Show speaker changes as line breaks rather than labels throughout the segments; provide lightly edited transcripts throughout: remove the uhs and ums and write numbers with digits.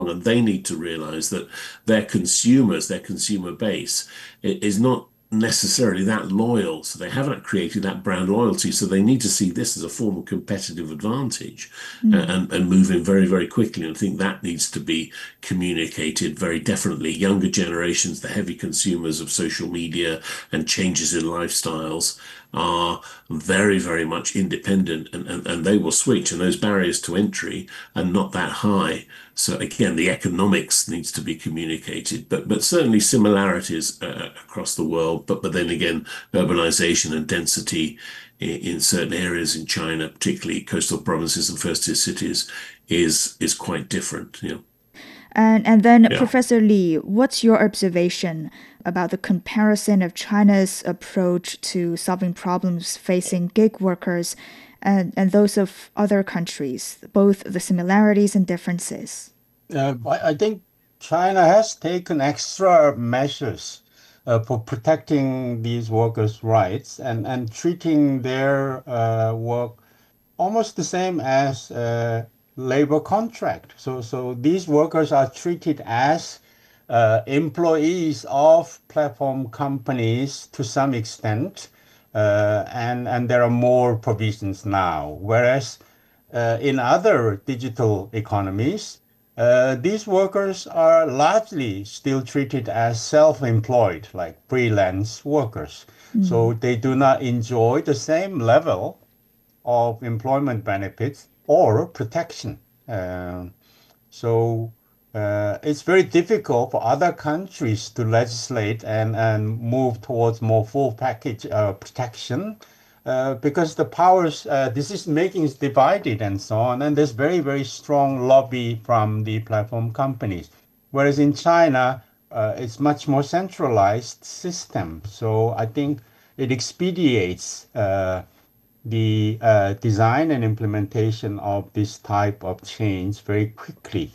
And they need to realize that their consumers, their consumer base, is not necessarily that loyal. So they haven't created that brand loyalty. So they need to see this as a form of competitive advantage
Mm.
and move in very, very quickly. And I think that needs to be communicated very definitely. Younger generations, the heavy consumers of social media and changes in lifestyles, are very, very much independent and they will switch. And those barriers to entry are not that high. So again, the economics needs to be communicated, but certainly similarities across the world. But then again, urbanization and density in certain areas in China, particularly coastal provinces and first-tier cities, is quite different.
And then,
Yeah.
Professor Lee, what's your observation about the comparison of China's approach to solving problems facing gig workers and those of other countries, both the similarities and differences?
I think China has taken extra measures for protecting these workers' rights and treating their work almost the same as labor contract. So these workers are treated as employees of platform companies to some extent, and there are more provisions now. Whereas in other digital economies, these workers are largely still treated as self-employed, like freelance workers.
Mm.
So they do not enjoy the same level of employment benefits or protection. So it's very difficult for other countries to legislate and move towards more full package protection because the powers decision making is divided and so on, and there's very very strong lobby from the platform companies. Whereas in China, it's much more centralized system. So I think it expedites the design and implementation of this type of change very quickly.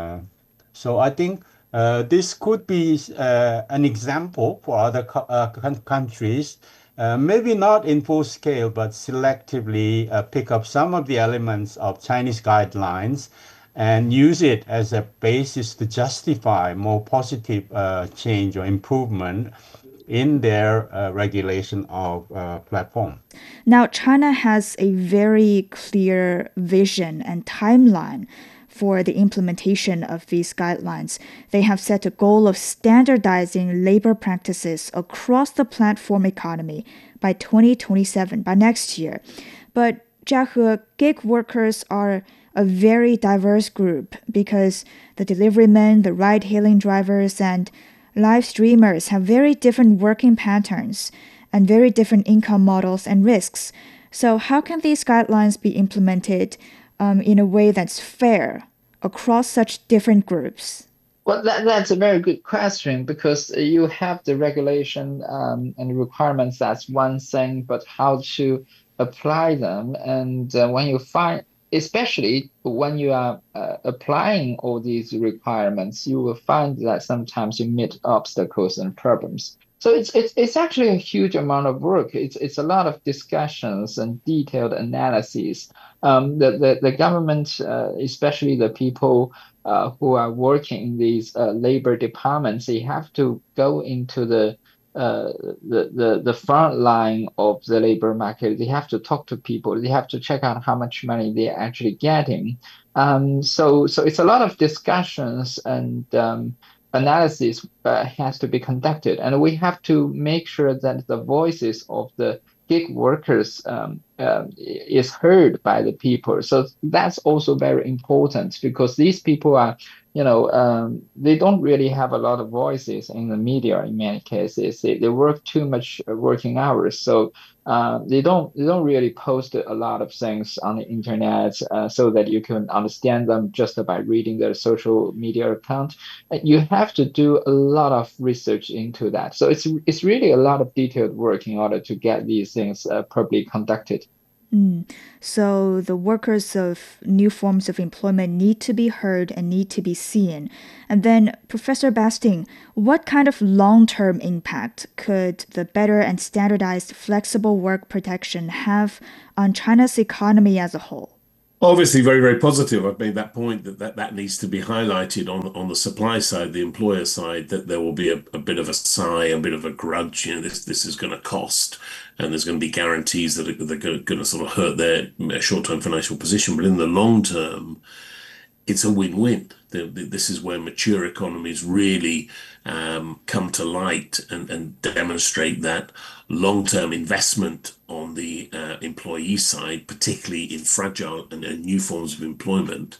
So I think this could be an example for other countries, maybe not in full scale, but selectively pick up some of the elements of Chinese guidelines and use it as a basis to justify more positive change or improvement in their regulation of platform.
Now, China has a very clear vision and timeline for the implementation of these guidelines. They have set a goal of standardizing labor practices across the platform economy by 2027, by next year. But Jiahe, gig workers are a very diverse group because the deliverymen, the ride hailing drivers, and live streamers have very different working patterns and very different income models and risks. So, how can these guidelines be implemented in a way that's fair across such different groups?
Well, that's a very good question because you have the regulation and requirements, that's one thing, but how to apply them. And when you find, especially when you are applying all these requirements, you will find that sometimes you meet obstacles and problems. So it's actually a huge amount of work. It's a lot of discussions and detailed analyses. The government, especially the people who are working in these labor departments, they have to go into uh, the front line of the labor market. They have to talk to people. They have to check out how much money they're actually getting. So it's a lot of discussions and analysis has to be conducted, and we have to make sure that the voices of the gig workers is heard by the people. So that's also very important because these people are, they don't really have a lot of voices in the media in many cases. They work too much working hours. So they don't really post a lot of things on the internet so that you can understand them just by reading their social media account. You have to do a lot of research into that. So it's really a lot of detailed work in order to get these things properly conducted.
Mm. So the workers of new forms of employment need to be heard and need to be seen. And then, Professor Basting, what kind of long-term impact could the better and standardized flexible work protection have on China's economy as a whole?
Obviously, very, very positive. I've made that point that needs to be highlighted on the supply side, the employer side, that there will be a bit of a sigh, a bit of a grudge. This is going to cost, and there's going to be guarantees that they're going to sort of hurt their short-term financial position. But in the long term, it's a win-win. This is where mature economies really come to light and demonstrate that long-term investment on the employee side, particularly in fragile and new forms of employment,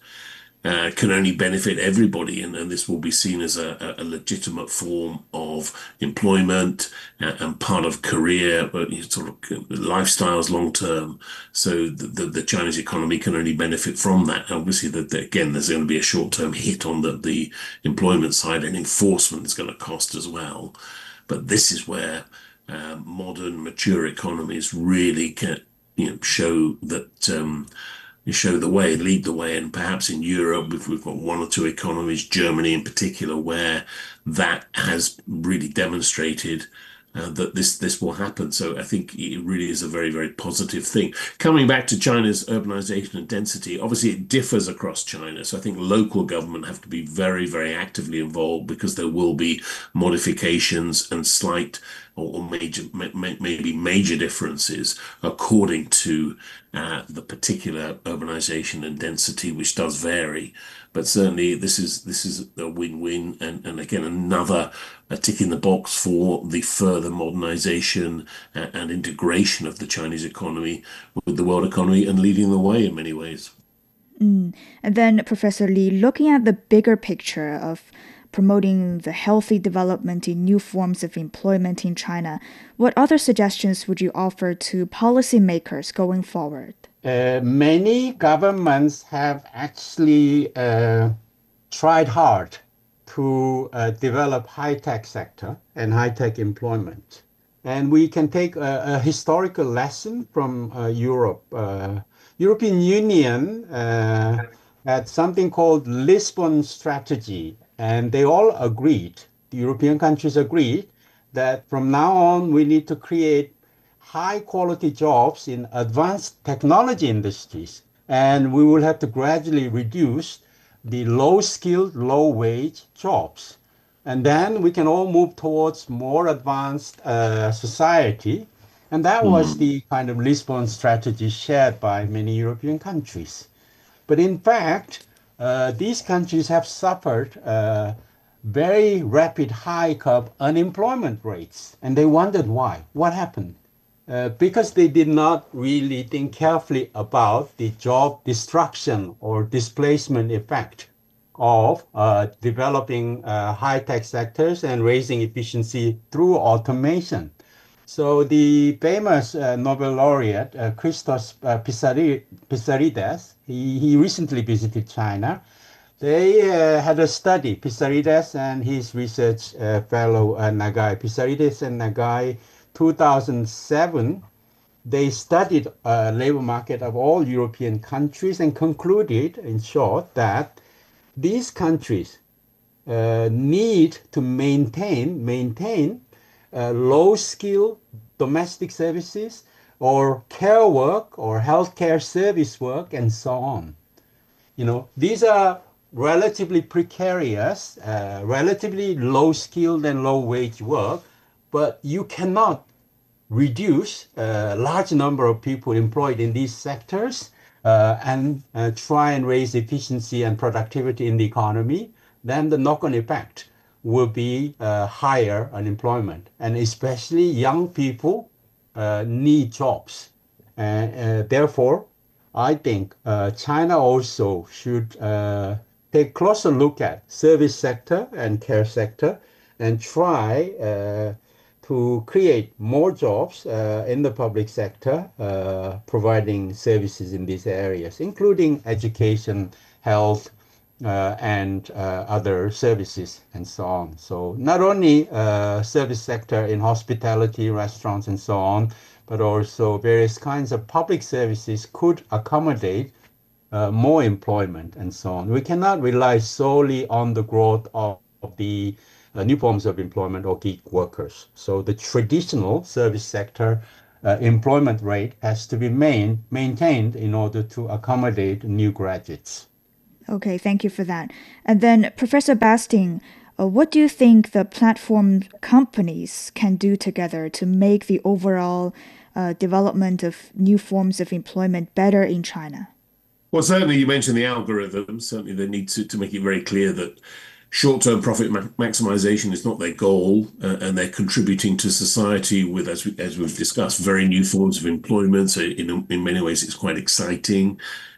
can only benefit everybody, and this will be seen as a legitimate form of employment and part of career, sort of lifestyles long term. So the Chinese economy can only benefit from that. Obviously, again, there's going to be a short term hit on the employment side, and enforcement is going to cost as well. But this is where modern mature economies really can show that. You show the way, lead the way, and perhaps in Europe, we've got one or two economies, Germany in particular, where that has really demonstrated that this will happen. So I think it really is a very, very positive thing. Coming back to China's urbanization and density, obviously it differs across China. So I think local government have to be very, very actively involved, because there will be modifications and slight or maybe major differences according to the particular urbanization and density, which does vary. But certainly this is a win-win, and again another a tick in the box for the further modernization and integration of the Chinese economy with the world economy, and leading the way in many ways.
And then, Professor Lee, looking at the bigger picture of promoting the healthy development in new forms of employment in China, what other suggestions would you offer to policymakers going forward?
Many governments have actually tried hard to develop high-tech sector and high-tech employment. And we can take a historical lesson from Europe. European Union had something called Lisbon Strategy, and they all agreed, the European countries agreed, that from now on we need to create high quality jobs in advanced technology industries, and we will have to gradually reduce the low skilled, low wage jobs. And then we can all move towards more advanced society. And that was the kind of Lisbon strategy shared by many European countries. But in fact, these countries have suffered very rapid hike of unemployment rates. And they wondered why. What happened? Because they did not really think carefully about the job destruction or displacement effect of developing high-tech sectors and raising efficiency through automation. So the famous Nobel laureate, Christos Pissarides, he recently visited China. They had a study, Pissarides and his research fellow Nagai. Pissarides and Nagai, 2007, they studied labor market of all European countries and concluded, in short, that these countries need to maintain low skill domestic services or care work or healthcare service work and so on. These are relatively precarious, relatively low skilled and low wage work, but you cannot reduce a large number of people employed in these sectors and try and raise efficiency and productivity in the economy. Then the knock-on effect will be higher unemployment, and especially young people need jobs. Therefore, I think China also should take a closer look at service sector and care sector and try to create more jobs in the public sector, providing services in these areas, including education, health, and other services and so on. So not only service sector in hospitality, restaurants and so on, but also various kinds of public services could accommodate more employment and so on. We cannot rely solely on the growth of the new forms of employment or gig workers. So the traditional service sector employment rate has to be maintained in order to accommodate new graduates.
Okay, thank you for that. And then, Professor Bastian, what do you think the platform companies can do together to make the overall development of new forms of employment better in China?
Well, certainly you mentioned the algorithms. Certainly they need to make it very clear that short-term profit maximization is not their goal, and they're contributing to society with, as we've discussed, very new forms of employment. So in many ways, it's quite exciting,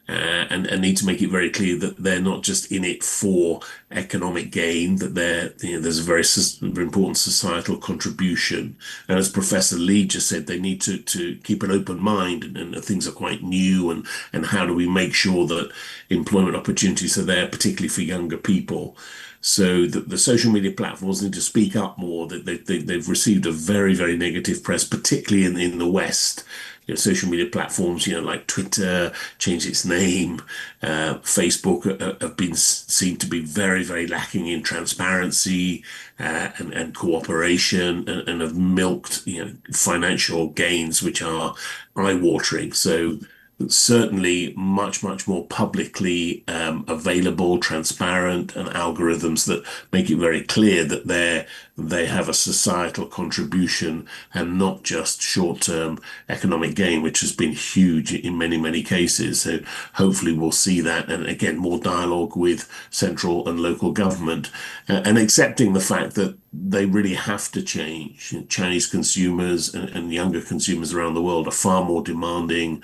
and need to make it very clear that they're not just in it for economic gain. That there's a very important societal contribution. And as Professor Lee just said, they need to keep an open mind, and things are quite new. And how do we make sure that employment opportunities are there, particularly for younger people? So the social media platforms need to speak up more. That they've received a very, very negative press, particularly in the West. Social media platforms, like Twitter changed its name. Facebook have been seen to be very, very lacking in transparency and cooperation, and have milked financial gains which are eye-watering. So certainly much, much more publicly available, transparent, and algorithms that make it very clear that they have a societal contribution and not just short-term economic gain, which has been huge in many, many cases. So hopefully we'll see that, and again, more dialogue with central and local government, and accepting the fact that they really have to change. Chinese consumers and younger consumers around the world are far more demanding,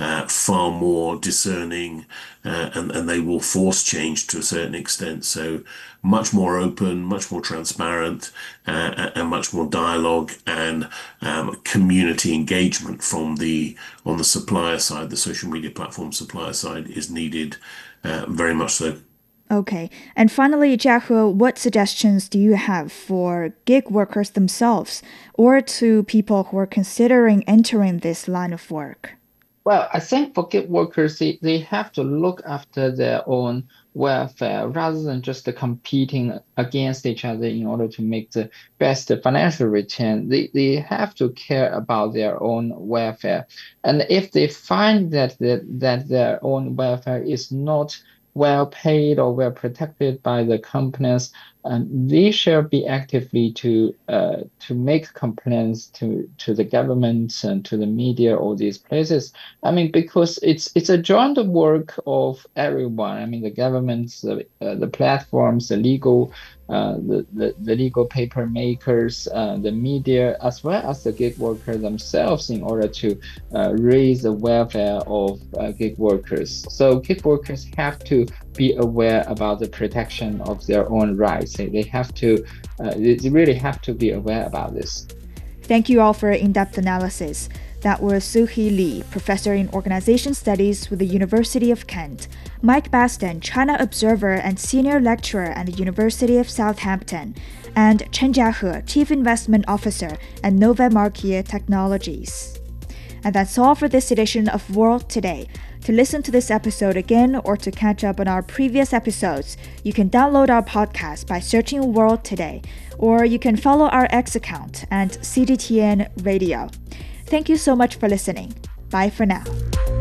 far more discerning, and they will force change to a certain extent. So much more open, much more transparent, and much more dialogue and community engagement on the supplier side, the social media platform supplier side, is needed, very much so.
Okay. And finally, Jiahe, what suggestions do you have for gig workers themselves or to people who are considering entering this line of work?
Well, I think for gig workers, they have to look after their own welfare rather than just competing against each other in order to make the best financial return. They have to care about their own welfare. And if they find that their own welfare is not well paid or well protected by the companies, they shall be actively to make complaints to the government and to the media, all these places. I mean, because it's a joint work of everyone. I mean, the governments, the platforms, the legal paper makers, the media, as well as the gig workers themselves, in order to raise the welfare of gig workers. So gig workers have to be aware about the protection of their own rights. They really have to be aware about this.
Thank you all for your in-depth analysis. That was Suhee Lee, professor in organization studies with the University of Kent, Mike Bastian, China observer and senior lecturer at the University of Southampton, and Chen Jiahe, chief investment officer at Nova Markia Technologies. And that's all for this edition of World Today. To listen to this episode again or to catch up on our previous episodes, you can download our podcast by searching World Today, or you can follow our X account and CGTN Radio. Thank you so much for listening. Bye for now.